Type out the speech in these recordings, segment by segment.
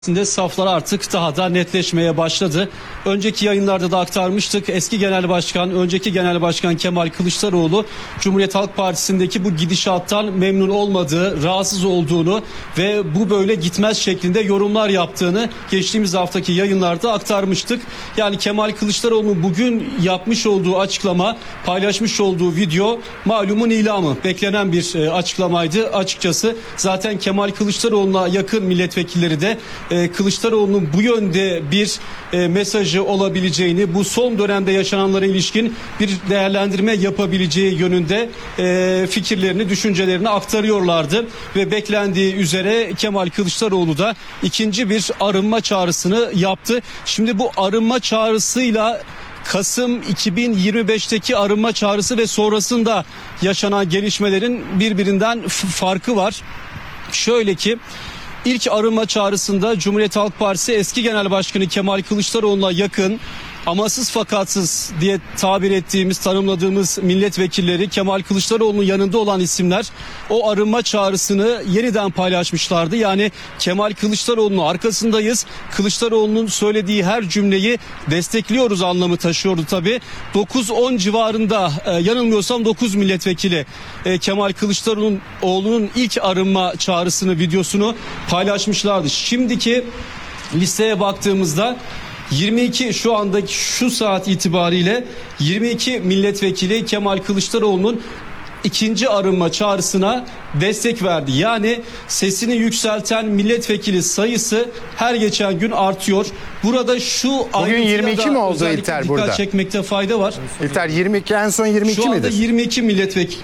Saflar artık daha da netleşmeye başladı. Önceki yayınlarda da aktarmıştık. Eski önceki Genel Başkan Kemal Kılıçdaroğlu Cumhuriyet Halk Partisi'ndeki bu gidişattan memnun olmadığı, rahatsız olduğunu ve bu böyle gitmez şeklinde yorumlar yaptığını geçtiğimiz haftaki yayınlarda aktarmıştık. Yani Kemal Kılıçdaroğlu'nun bugün yapmış olduğu açıklama, paylaşmış olduğu video malumun ilamı. Beklenen bir açıklamaydı açıkçası. Zaten Kemal Kılıçdaroğlu'na yakın milletvekilleri de Kılıçdaroğlu'nun bu yönde bir mesajı olabileceğini, bu son dönemde yaşananlara ilişkin bir değerlendirme yapabileceği yönünde fikirlerini, düşüncelerini aktarıyorlardı. Ve beklendiği üzere Kemal Kılıçdaroğlu da ikinci bir arınma çağrısını yaptı. Şimdi bu arınma çağrısıyla Kasım 2025'teki arınma çağrısı ve sonrasında yaşanan gelişmelerin birbirinden farkı var. Şöyle ki, İlk arınma çağrısında Cumhuriyet Halk Partisi eski Genel Başkanı Kemal Kılıçdaroğlu'na yakın, amasız fakatsız diye tabir ettiğimiz, tanımladığımız milletvekilleri, Kemal Kılıçdaroğlu'nun yanında olan isimler o arınma çağrısını yeniden paylaşmışlardı. Yani Kemal Kılıçdaroğlu'nun arkasındayız, Kılıçdaroğlu'nun söylediği her cümleyi destekliyoruz anlamı taşıyordu tabii. 9-10 civarında, yanılmıyorsam 9 milletvekili Kemal Kılıçdaroğlu'nun ilk arınma çağrısını, videosunu paylaşmışlardı. Şimdiki listeye baktığımızda 22 şu andaki şu saat itibariyle 22 milletvekili Kemal Kılıçdaroğlu'nun ikinci arınma çağrısına destek verdi. Yani sesini yükselten milletvekili sayısı her geçen gün artıyor. Burada şu bugün 22 mi oldu İlter burada? Dikkat çekmekte fayda var. İlter 22, en son 22 şu anda midir? 22 milletvekili.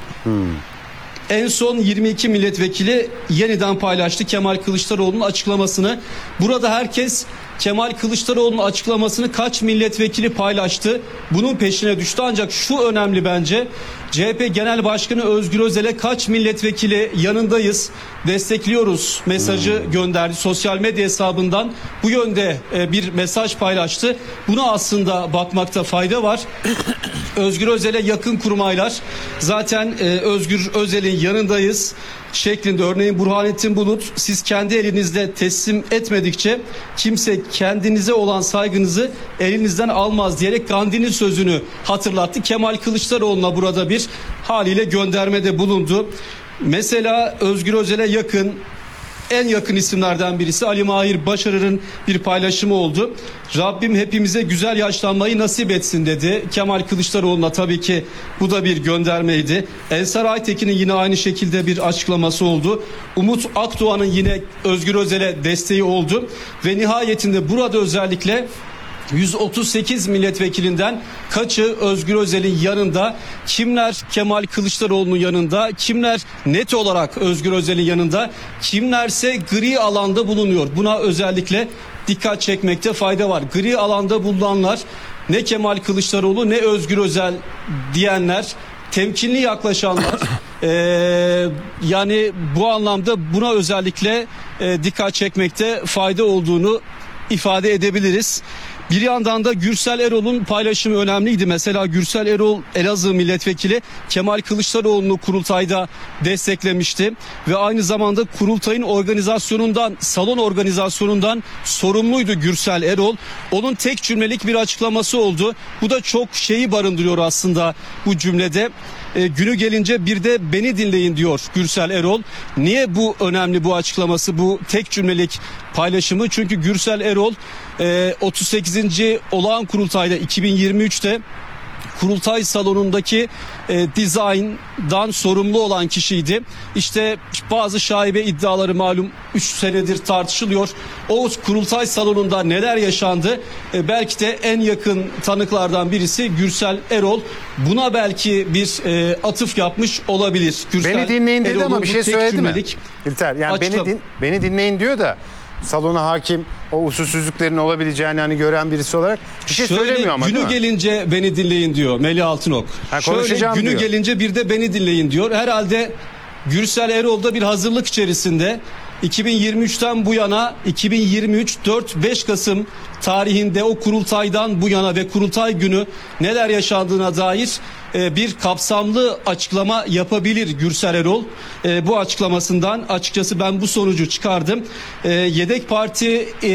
En son 22 milletvekili yeniden paylaştı Kemal Kılıçdaroğlu'nun açıklamasını. Burada herkes Kemal Kılıçdaroğlu'nun açıklamasını kaç milletvekili paylaştı, bunun peşine düştü. Ancak şu önemli bence, CHP Genel Başkanı Özgür Özel'e kaç milletvekili yanındayız, destekliyoruz mesajı gönderdi. Sosyal medya hesabından bu yönde bir mesaj paylaştı. Buna aslında bakmakta fayda var. Özgür Özel'e yakın kurmaylar zaten Özgür Özel'in yanındayız şeklinde, örneğin Burhanettin Bulut, siz kendi elinizle teslim etmedikçe kimse kendinize olan saygınızı elinizden almaz diyerek Gandhi'nin sözünü hatırlattı. Kemal Kılıçdaroğlu'na burada bir haliyle göndermede bulundu. Mesela Özgür Özel'e yakın, en yakın isimlerden birisi Ali Mahir Başarır'ın bir paylaşımı oldu. Rabbim hepimize güzel yaşlanmayı nasip etsin dedi. Kemal Kılıçdaroğlu'na tabii ki bu da bir göndermeydi. Ensar Aytekin'in yine aynı şekilde bir açıklaması oldu. Umut Akdoğan'ın yine Özgür Özel'e desteği oldu. Ve nihayetinde burada özellikle 138 milletvekilinden kaçı Özgür Özel'in yanında, kimler Kemal Kılıçdaroğlu'nun yanında, kimler net olarak Özgür Özel'in yanında, kimlerse gri alanda bulunuyor. Buna özellikle dikkat çekmekte fayda var. Gri alanda bulunanlar ne Kemal Kılıçdaroğlu ne Özgür Özel diyenler, temkinli yaklaşanlar, yani bu anlamda buna özellikle dikkat çekmekte fayda olduğunu ifade edebiliriz. Bir yandan da Gürsel Erol'un paylaşımı önemliydi. Mesela Gürsel Erol, Elazığ milletvekili, Kemal Kılıçdaroğlu'nu kurultayda desteklemişti ve aynı zamanda kurultayın organizasyonundan, salon organizasyonundan sorumluydu Gürsel Erol. Onun tek cümlelik bir açıklaması oldu. Bu da çok şeyi barındırıyor aslında bu cümlede. Günü gelince bir de beni dinleyin diyor Gürsel Erol. Niye bu önemli, bu açıklaması, bu tek cümlelik paylaşımı? Çünkü Gürsel Erol 38. olağan kurultayda 2023'te kurultay salonundaki dizayndan sorumlu olan kişiydi. İşte bazı şaibe iddiaları malum 3 senedir tartışılıyor. O kurultay salonunda neler yaşandı? Belki de en yakın tanıklardan birisi Gürsel Erol. Buna belki bir atıf yapmış olabilir. Gürsel Beni dinleyin dedi Erol'un ama bir şey söyledi mi? İlter, yani beni dinleyin diyor da salona hakim, o usulsüzlüklerin olabileceğini hani gören birisi olarak bir şey söylemiyor ama. Günü gelince beni dinleyin diyor Melih Altınok. Günü gelince bir de beni dinleyin diyor. Herhalde Gürsel Erol da bir hazırlık içerisinde. 2023'ten bu yana 2023 4-5 Kasım tarihinde o kurultaydan bu yana ve kurultay günü neler yaşandığına dair bir kapsamlı açıklama yapabilir Gürsel Erol. Bu açıklamasından açıkçası ben bu sonucu çıkardım. Yedek parti